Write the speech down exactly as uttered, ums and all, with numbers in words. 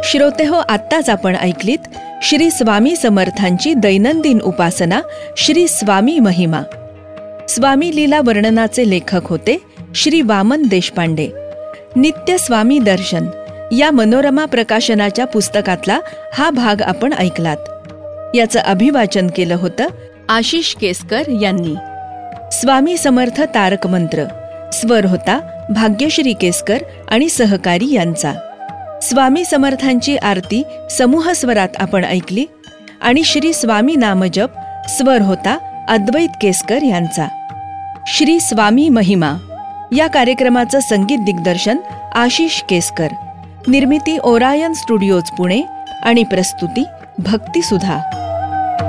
श्रोतेहो, आत्ताच आपण ऐकलीत श्री स्वामी समर्थांची दैनंदिन उपासना श्री स्वामी महिमा. स्वामी लीला वर्णनाचे लेखक होते श्री वामन देशपांडे. नित्य स्वामी दर्शन या मनोरमा प्रकाशनाच्या पुस्तकातला हा भाग आपण ऐकलात. याचं अभिवाचन केलं होतं आशिष केसकर यांनी. स्वामी समर्थ तारक मंत्र स्वर होता भाग्यश्री केसकर आणि सहकारी यांचा. स्वामी समर्थांची आरती समूह स्वरात आपण ऐकली आणि श्री स्वामी नामजप स्वर होता अद्वैत केसकर यांचा. श्री स्वामी महिमा या कार्यक्रमाचं संगीत दिग्दर्शन आशिष केसकर. निर्मिती ओरायन स्टुडिओज पुणे आणि प्रस्तुती भक्ती सुधा.